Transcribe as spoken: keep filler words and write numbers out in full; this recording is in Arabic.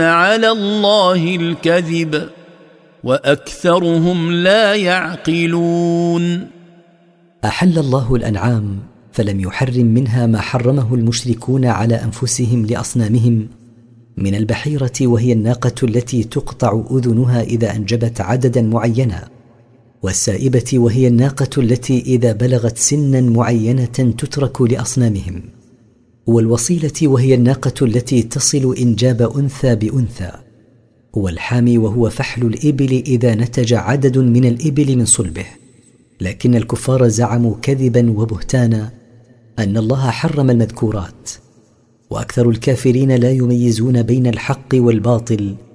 على الله الكذب وأكثرهم لا يعقلون. أحل الله الأنعام فلم يحرم منها ما حرمه المشركون على أنفسهم لأصنامهم من البحيرة، وهي الناقة التي تقطع أذنها إذا أنجبت عددا معينا، والسائبة وهي الناقة التي إذا بلغت سنا معينة تترك لأصنامهم، والوصيلة وهي الناقة التي تصل إنجاب أنثى بأنثى، والحامي وهو فحل الإبل إذا نتج عدد من الإبل من صلبه. لكن الكفار زعموا كذبا وبهتانا أن الله حرم المذكورات، وأكثر الكافرين لا يميزون بين الحق والباطل